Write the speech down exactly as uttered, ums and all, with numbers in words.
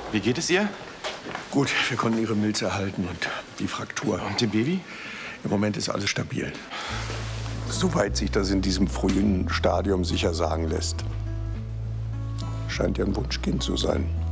Wie geht es ihr? Gut, wir konnten ihre Milz erhalten und die Fraktur. Und dem Baby? Im Moment ist alles stabil. Soweit sich das in diesem frühen Stadium sicher sagen lässt. Scheint ja ein Wunschkind zu sein.